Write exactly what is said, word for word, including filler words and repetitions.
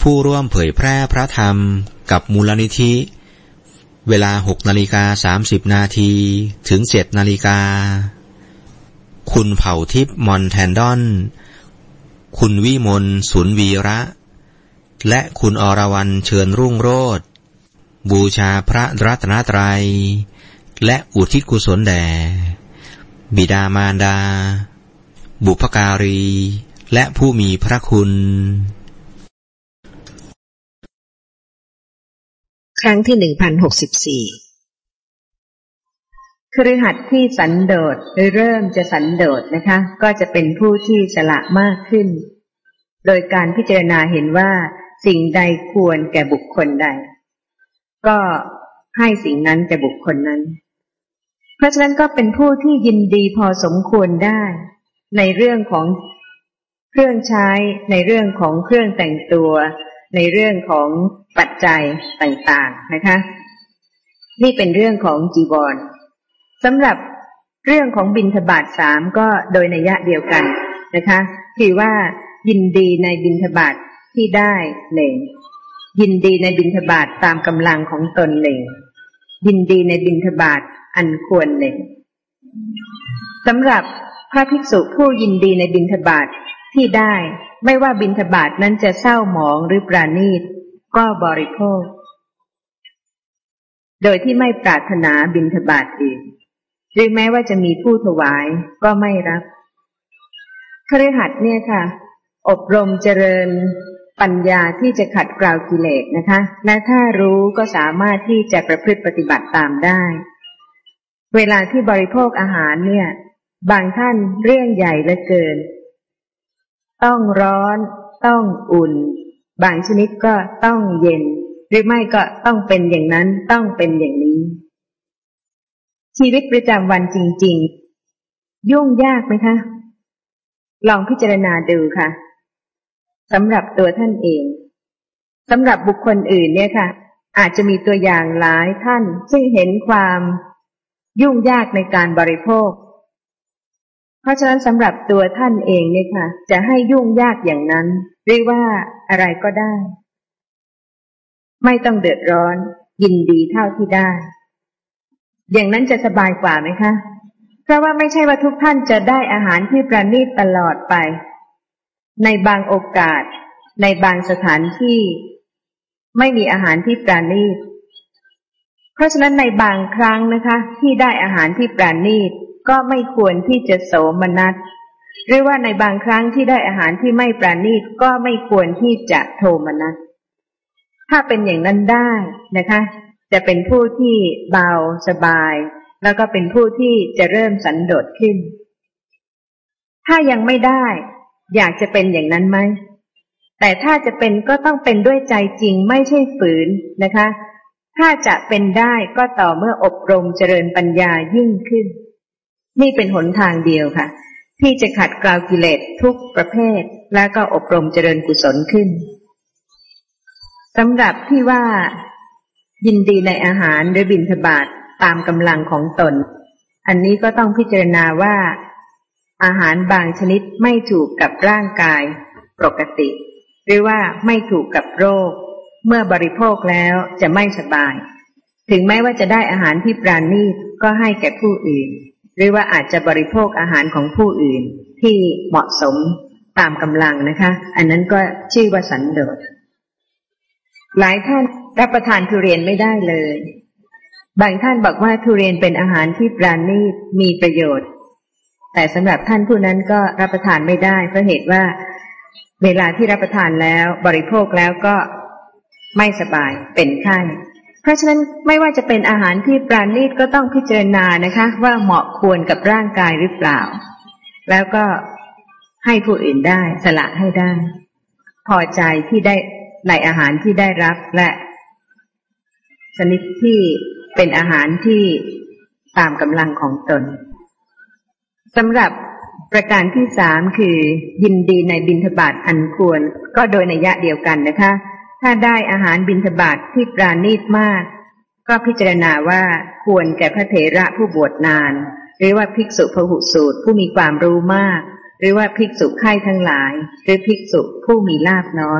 ผู้ร่วมเผยแพร่พระธรรมกับมูลนิธิเวลา หกนาฬิกาสามสิบนาที ถึง เจ็ดนาฬิกาคุณเผ่าทิพย์มอนแทนดอนคุณวิมลสุนวีระและคุณอรวรรณเชิญรุ่งโรจน์บูชาพระรัตนตรัยและอุทิศกุศลแด่บิดามารดาบุพการีและผู้มีพระคุณครั้งที่ หนึ่งพันหกสิบสี่ คฤหัสถ์ที่สันโดษหรือเริ่มจะสันโดษนะคะก็จะเป็นผู้ที่สละมากขึ้นโดยการพิจารณาเห็นว่าสิ่งใดควรแก่บุคคลใดก็ให้สิ่งนั้นแก่บุคคลนั้นเพราะฉะนั้นก็เป็นผู้ที่ยินดีพอสมควรได้ในเรื่องของเครื่องใช้ในเรื่องของเครื่องแต่งตัวในเรื่องของปัจจัยต่างๆนะคะนี่เป็นเรื่องของจีวรสำหรับเรื่องของบิณฑบาตสามก็โดยนัยยะเดียวกันนะคะคือว่ายินดีในบิณฑบาตที่ได้หนึ่งยินดีในบิณฑบาตตามกำลังของตนหนึ่งยินดีในบิณฑบาตอันควรหนึ่งสำหรับพระภิกษุผู้ยินดีในบิณฑบาตที่ได้ไม่ว่าบิณฑบาตนั้นจะเศร้าหมองหรือปราณีตก็บริโภคโดยที่ไม่ปรารถนาบิณฑบาตอื่นหรือแม้ว่าจะมีผู้ถวายก็ไม่รับคฤหัสถ์เนี่ยค่ะอบรมเจริญปัญญาที่จะขัดเกลากิเลสนะคะและถ้ารู้ก็สามารถที่จะประพฤติปฏิบัติตามได้เวลาที่บริโภคอาหารเนี่ยบางท่านเรื่องใหญ่เหลือเกินต้องร้อนต้องอุ่นบางชนิดก็ต้องเย็นหรือไม่ก็ต้องเป็นอย่างนั้นต้องเป็นอย่างนี้ชีวิตประจำวันจริงๆยุ่งยากไหมคะลองพิจารณาดูค่ะสำหรับตัวท่านเองสำหรับบุคคลอื่นเนี่ยค่ะอาจจะมีตัวอย่างหลายท่านซึ่งเห็นความยุ่งยากในการบริโภคเพราะฉะนั้นสำหรับตัวท่านเองเนี่ยค่ะจะให้ยุ่งยากอย่างนั้นหรือว่าอะไรก็ได้ไม่ต้องเดือดร้อนยินดีเท่าที่ได้อย่างนั้นจะสบายกว่าไหมคะเพราะว่าไม่ใช่ว่าทุกท่านจะได้อาหารที่ประณีตตลอดไปในบางโอกาสในบางสถานที่ไม่มีอาหารที่ประณีตเพราะฉะนั้นในบางครั้งนะคะที่ได้อาหารที่ประณีตก็ไม่ควรที่จะโสมนัสหรือว่าในบางครั้งที่ได้อาหารที่ไม่ประณีตก็ไม่ควรที่จะโทมนัสถ้าเป็นอย่างนั้นได้นะคะจะเป็นผู้ที่เบาสบายแล้วก็เป็นผู้ที่จะเริ่มสันโดษขึ้นถ้ายังไม่ได้อยากจะเป็นอย่างนั้นไหมแต่ถ้าจะเป็นก็ต้องเป็นด้วยใจจริงไม่ใช่ฝืนนะคะถ้าจะเป็นได้ก็ต่อเมื่ออบรมเจริญปัญญายิ่งขึ้นนี่เป็นหนทางเดียวค่ะที่จะขัดเกลากิเลสทุกประเภทแล้วก็อบรมเจริญกุศลขึ้นสำหรับที่ว่ายินดีในอาหารหรือบิณฑบาตตามกำลังของตนอันนี้ก็ต้องพิจารณาว่าอาหารบางชนิดไม่ถูกกับร่างกายปกติหรือว่าไม่ถูกกับโรคเมื่อบริโภคแล้วจะไม่สบายถึงแม้ว่าจะได้อาหารที่ปราณีตก็ให้แก่ผู้อื่นหรือว่าอาจจะบริโภคอาหารของผู้อื่นที่เหมาะสมตามกำลังนะคะอันนั้นก็ชื่อว่าสันโดษหลายท่านรับประทานทุเรียนไม่ได้เลยบางท่านบอกว่าทุเรียนเป็นอาหารที่ปราณีตมีประโยชน์แต่สำหรับท่านผู้นั้นก็รับประทานไม่ได้เพราะเหตุว่าเวลาที่รับประทานแล้วบริโภคแล้วก็ไม่สบายเป็นไข้เพราะฉะนั้นไม่ว่าจะเป็นอาหารที่ปราณีตก็ต้องพิจารณานะคะว่าเหมาะควรกับร่างกายหรือเปล่าแล้วก็ให้ผู้อื่นได้สละให้ได้พอใจที่ได้ในอาหารที่ได้รับและชนิดที่เป็นอาหารที่ตามกำลังของตนสำหรับประการที่สามคือยินดีในบิณฑบาตอันควรก็โดยนัยยะเดียวกันนะคะถ้าได้อาหารบิณฑบาตที่ปราณีตมากก็พิจารณาว่าควรแก่พระเถระผู้บวชนานหรือว่าภิกษุพหุสูตรผู้มีความรู้มากหรือว่าภิกษุไข้ทั้งหลายหรือภิกษุผู้มีลาภน้อย